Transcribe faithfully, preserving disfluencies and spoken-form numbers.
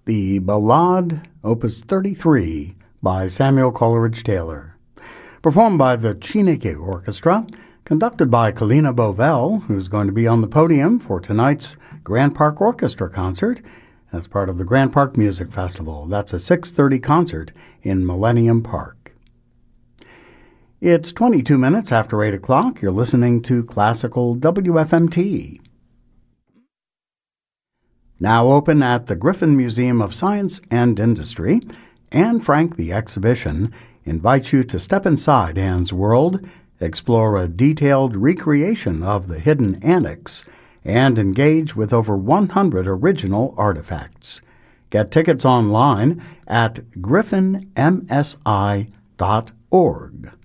the Ballade, Opus thirty-three, by Samuel Coleridge Taylor. Performed by the Chineke Orchestra, conducted by Kalina Bovell, who's going to be on the podium for tonight's Grand Park Orchestra concert as part of the Grand Park Music Festival. That's a six thirty concert in Millennium Park. It's twenty-two minutes after eight o'clock. You're listening to Classical W F M T. Now open at the Griffin Museum of Science and Industry, Anne Frank the Exhibition invites you to step inside Anne's world, explore a detailed recreation of the hidden annex, and engage with over one hundred original artifacts. Get tickets online at griffin m s i dot org.